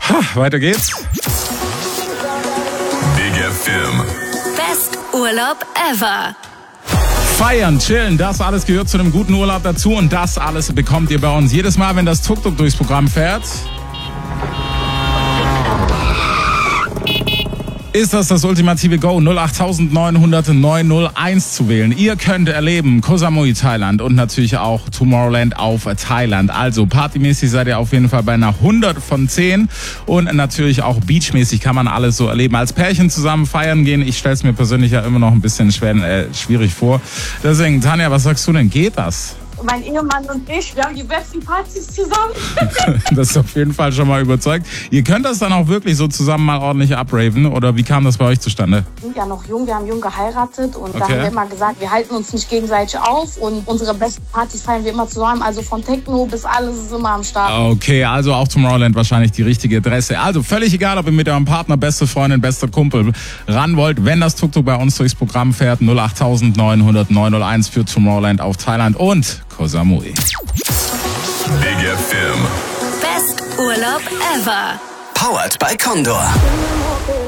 Weiter geht's. Big FM. Best Urlaub ever. Feiern, chillen, das alles gehört zu einem guten Urlaub dazu und das alles bekommt ihr bei uns jedes Mal, wenn das Tuk-Tuk durchs Programm fährt. Ist das ultimative Go, 08900 901 zu wählen. Ihr könnt erleben Koh Samui, Thailand und natürlich auch Tomorrowland auf Thailand. Also partymäßig seid ihr auf jeden Fall bei einer 100 von 10 und natürlich auch beachmäßig kann man alles so erleben. Als Pärchen zusammen feiern gehen, ich stelle es mir persönlich ja immer noch ein bisschen schwierig vor. Deswegen, Tanja, was sagst du denn, geht das? Mein Ehemann und ich, wir haben die besten Partys zusammen. Das ist auf jeden Fall schon mal überzeugt. Ihr könnt das dann auch wirklich so zusammen mal ordentlich abraven oder wie kam das bei euch zustande? Wir sind ja noch jung, wir haben jung geheiratet und da haben wir immer gesagt, wir halten uns nicht gegenseitig auf und unsere besten Partys feiern wir immer zusammen. Also von Techno bis alles ist immer am Start. Okay, also auch Tomorrowland wahrscheinlich die richtige Adresse. Also völlig egal, ob ihr mit eurem Partner, beste Freundin, bester Kumpel ran wollt. Wenn das Tuk-Tuk bei uns durchs Programm fährt, 08900 901 für Tomorrowland auf Thailand und Koh Samui. Big FM. Best Urlaub ever. Powered by Condor.